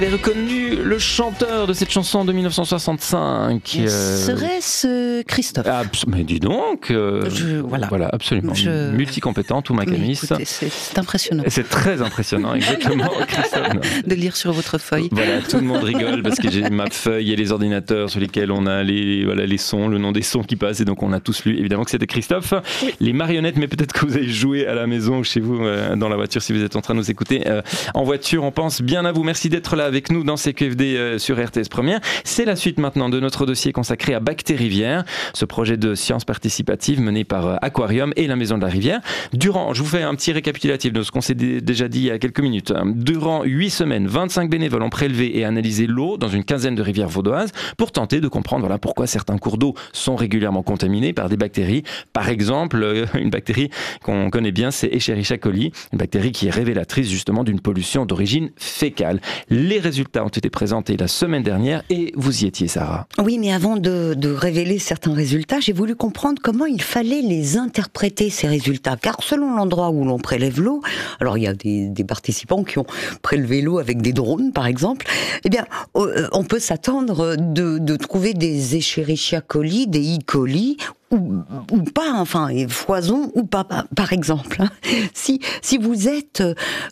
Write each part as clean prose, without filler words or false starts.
Vous avez reconnu le chanteur de cette chanson de 1965. Serait-ce Christophe? Mais dis donc, voilà, absolument. Multicompétent, tout Makamis. Oui, c'est impressionnant. C'est très impressionnant, exactement, Christophe. De lire sur votre feuille. Voilà, tout le monde rigole parce que j'ai ma feuille et les ordinateurs sur lesquels on a les sons, le nom des sons qui passent, et donc on a tous lu évidemment que c'était Christophe. Oui. Les marionnettes, mais peut-être que vous avez joué à la maison ou chez vous, dans la voiture, si vous êtes en train de nous écouter en voiture. On pense bien à vous. Merci d'être là avec nous dans CQFD sur RTS Première. C'est la suite maintenant de notre dossier consacré à Bactérivière, ce projet de science participative mené par Aquarium et la Maison de la Rivière. Je vous fais un petit récapitulatif de ce qu'on s'est déjà dit il y a quelques minutes. Durant 8 semaines, 25 bénévoles ont prélevé et analysé l'eau dans une quinzaine de rivières vaudoises pour tenter de comprendre pourquoi certains cours d'eau sont régulièrement contaminés par des bactéries. Par exemple, une bactérie qu'on connaît bien, c'est Escherichia coli, une bactérie qui est révélatrice justement d'une pollution d'origine fécale. Les résultats ont été présentés la semaine dernière et vous y étiez, Sarah. Oui, mais avant de révéler certains résultats, j'ai voulu comprendre comment il fallait les interpréter, ces résultats. Car selon l'endroit où l'on prélève l'eau, alors il y a des participants qui ont prélevé l'eau avec des drones, par exemple, eh bien, on peut s'attendre de trouver des Escherichia coli, des E. coli, ou pas, enfin, foison ou pas, par exemple. Si vous êtes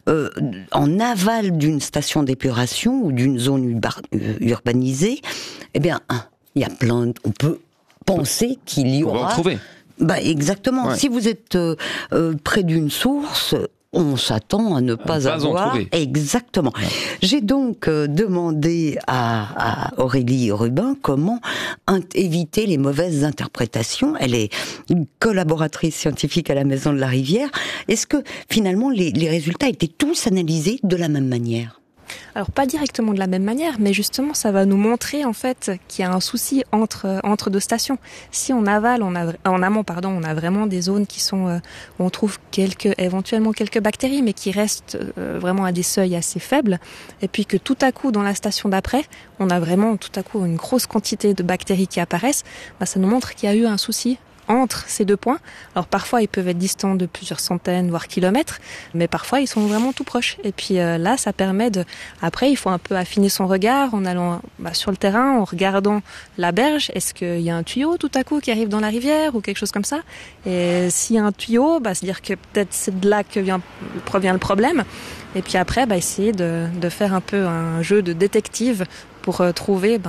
en aval d'une station d'épuration ou d'une zone urbanisée, eh bien, il y a on peut penser qu'il y aura... On va en trouver. Exactement. Ouais. Si vous êtes près d'une source, on s'attend à ne pas avoir... Exactement. Ouais. J'ai donc demandé à Aurélie Rubin comment éviter les mauvaises interprétations. Elle est une collaboratrice scientifique à la Maison de la Rivière. Est-ce que finalement les résultats étaient tous analysés de la même manière ? Alors pas directement de la même manière, mais justement ça va nous montrer en fait qu'il y a un souci entre deux stations. Si en aval, en amont, on a vraiment des zones qui sont où on trouve éventuellement quelques bactéries, mais qui restent vraiment à des seuils assez faibles, et puis que tout à coup dans la station d'après, on a vraiment tout à coup une grosse quantité de bactéries qui apparaissent, ça nous montre qu'il y a eu un souci entre ces deux points. Alors parfois ils peuvent être distants de plusieurs centaines voire kilomètres, mais parfois ils sont vraiment tout proches. Et puis là ça permet après il faut un peu affiner son regard en allant sur le terrain, en regardant la berge. Est-ce qu'il y a un tuyau tout à coup qui arrive dans la rivière ou quelque chose comme ça? Et s'il y a un tuyau, c'est-à-dire que peut-être c'est de là que provient le problème. Et puis après essayer de faire un peu un jeu de détective pour trouver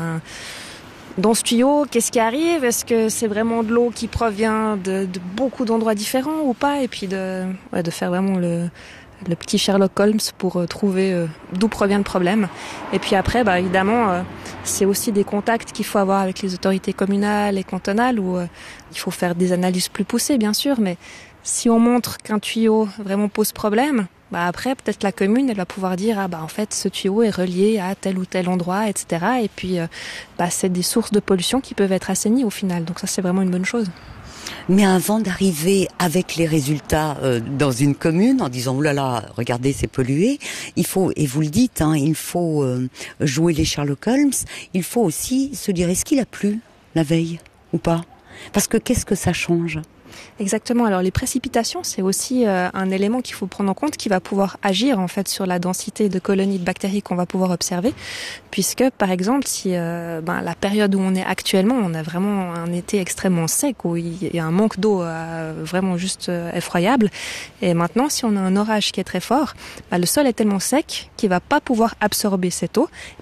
dans ce tuyau, qu'est-ce qui arrive? Est-ce que c'est vraiment de l'eau qui provient de beaucoup d'endroits différents ou pas? Et puis de faire vraiment le petit Sherlock Holmes pour trouver d'où provient le problème. Et puis après, évidemment, c'est aussi des contacts qu'il faut avoir avec les autorités communales et cantonales où il faut faire des analyses plus poussées, bien sûr, mais si on montre qu'un tuyau vraiment pose problème, après, peut-être la commune, elle va pouvoir dire en fait, ce tuyau est relié à tel ou tel endroit, etc. Et puis, c'est des sources de pollution qui peuvent être assainies au final. Donc ça, c'est vraiment une bonne chose. Mais avant d'arriver avec les résultats dans une commune, en disant oh là là, regardez, c'est pollué, il faut, et vous le dites, il faut jouer les Sherlock Holmes. Il faut aussi se dire est-ce qu'il a plu la veille ou pas? Parce que qu'est-ce que ça change? Exactement. Alors les précipitations, c'est aussi un élément qu'il faut prendre en compte qui va pouvoir agir en fait sur la densité de colonies de bactéries qu'on va pouvoir observer, puisque par exemple si la période où on est actuellement, on a vraiment un été extrêmement sec où il y a un manque d'eau vraiment juste effroyable, et maintenant si on a un orage qui est très fort, le sol est tellement sec qu'il va pas pouvoir absorber cette eau,